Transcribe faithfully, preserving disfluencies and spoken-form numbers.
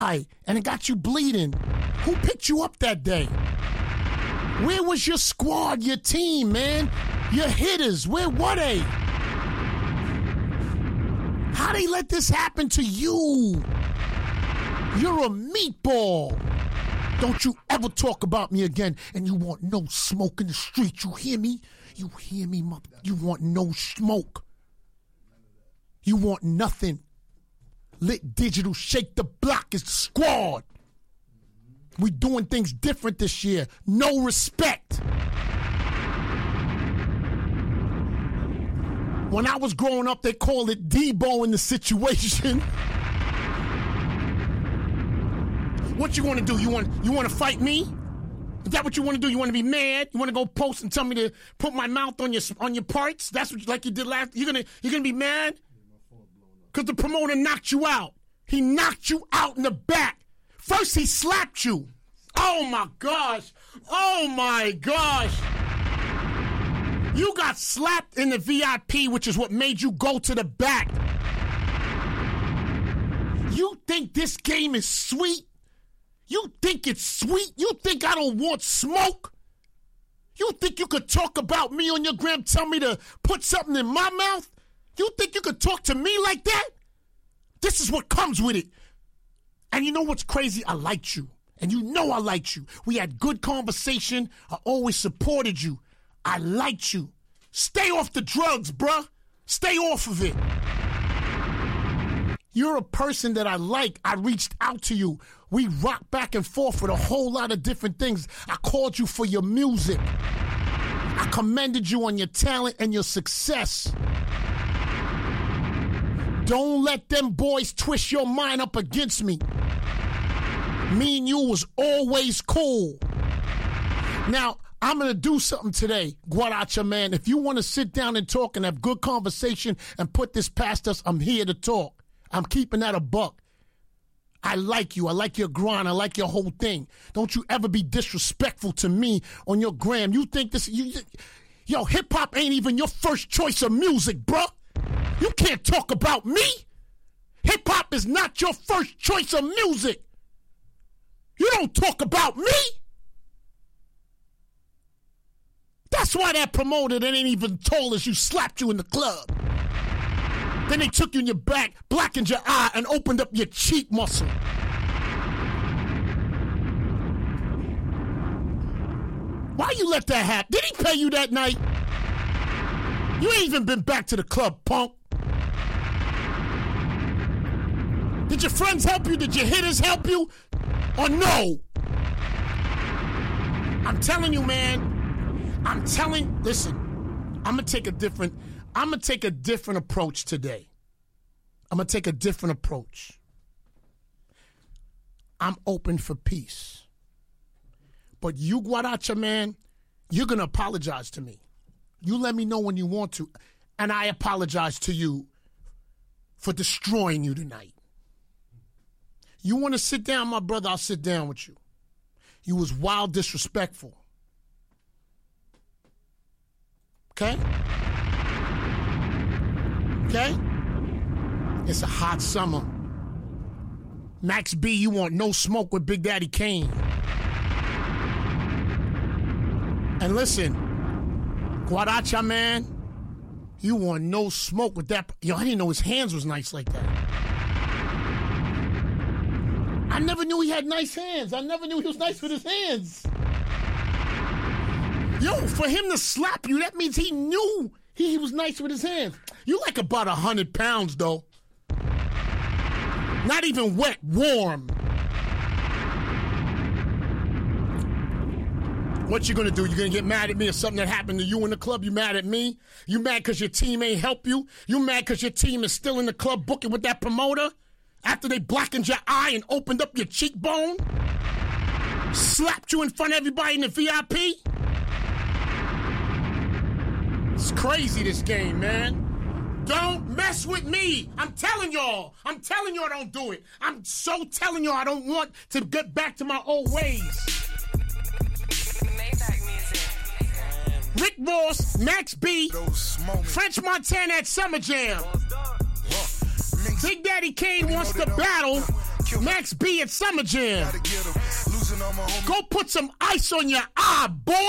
Aye, and it got you bleeding. Who picked you up that day? Where was your squad, your team, man? Your hitters, where were they? How they let this happen to you? You're a meatball. Don't you ever talk about me again, and you want no smoke in the street. You hear me? You hear me, mother? You want no smoke. You want nothing. Lit Digital, Shake the Block is the squad. We doing things different this year. No respect. When I was growing up, they called it Debo in the situation. What you want to do? You want you want to fight me? Is that what you want to do? You want to be mad? You want to go post and tell me to put my mouth on your on your parts? That's what like you did last. You're gonna you're gonna be mad because the promoter knocked you out. He knocked you out in the back. First he slapped you. Oh my gosh! Oh my gosh! You got slapped in the V I P, which is what made you go to the back. You think this game is sweet? You think it's sweet? You think I don't want smoke? You think you could talk about me on your gram, tell me to put something in my mouth? You think you could talk to me like that? This is what comes with it. And you know what's crazy? I liked you. And you know I liked you. We had good conversation. I always supported you. I liked you. Stay off the drugs, bruh. Stay off of it. You're a person that I like. I reached out to you. We rocked back and forth with a whole lot of different things. I called you for your music. I commended you on your talent and your success. Don't let them boys twist your mind up against me. Me and you was always cool. Now, I'm going to do something today, Guaracha man. If you want to sit down and talk and have good conversation and put this past us, I'm here to talk. I'm keeping that a buck. I like you. I like your grind. I like your whole thing. Don't you ever be disrespectful to me on your gram. You think this, you, yo, hip-hop ain't even your first choice of music, bruh. You can't talk about me. Hip-hop is not your first choice of music. You don't talk about me. That's why that promoter that ain't even told us you slapped you in the club. Then they took you in your back, blackened your eye, and opened up your cheek muscle. Why you let that happen? Did he pay you that night? You ain't even been back to the club, punk. Did your friends help you? Did your hitters help you? Or no? I'm telling you, man. I'm telling, listen, I'm going to take a different, I'm going to take a different approach today. I'm going to take a different approach. I'm open for peace. But you, Guaracha, man, you're going to apologize to me. You let me know when you want to. And I apologize to you for destroying you tonight. You want to sit down, my brother, I'll sit down with you. You was wild disrespectful. Okay? Okay? It's a hot summer. Max B, you want no smoke with Big Daddy Kane. And listen, Guaracha, man, you want no smoke with that. Yo, I didn't know his hands was nice like that. I never knew he had nice hands. I never knew he was nice with his hands. Yo, for him to slap you, that means he knew he, he was nice with his hands. You like about a hundred pounds, though. Not even wet, warm. What you gonna do? You gonna get mad at me or something that happened to you in the club? You mad at me? You mad because your team ain't help you? You mad because your team is still in the club booking with that promoter? After they blackened your eye and opened up your cheekbone? Slapped you in front of everybody in the V I P? It's crazy, this game, man. Don't mess with me. I'm telling y'all. I'm telling y'all don't do it. I'm so telling y'all I don't want to get back to my old ways. Rick Ross, Max B, French Montana at Summer Jam. Big Daddy Kane wants to battle Max B at Summer Jam. Go put some ice on your eye, boy.